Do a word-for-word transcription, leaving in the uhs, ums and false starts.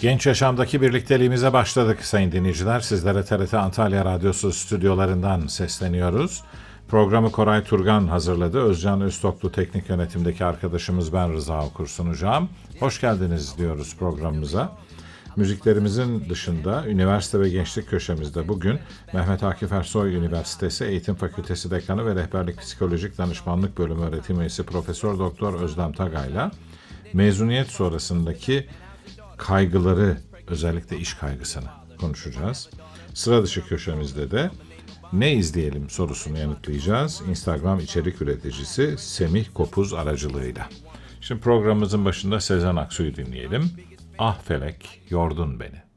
Genç yaşamdaki birlikteliğimize başladık sayın dinleyiciler. Sizlere T R T Antalya Radyosu stüdyolarından sesleniyoruz. Programı Koray Turgan hazırladı. Özcan Öztoklu teknik yönetimdeki arkadaşımız, ben Rıza Okur sunacağım. Hoş geldiniz diyoruz programımıza. Müziklerimizin dışında üniversite ve gençlik köşemizde bugün Mehmet Akif Ersoy Üniversitesi Eğitim Fakültesi Dekanı ve Rehberlik Psikolojik Danışmanlık Bölümü öğretim üyesi Profesör Doktor Özlem Tagay'la mezuniyet sonrasındaki kaygıları, özellikle iş kaygısını konuşacağız. Sıra dışı köşemizde de ne izleyelim sorusunu yanıtlayacağız. Instagram içerik üreticisi Semih Kopuz aracılığıyla. Şimdi programımızın başında Sezen Aksu'yu dinleyelim. Ah felek, yordun beni.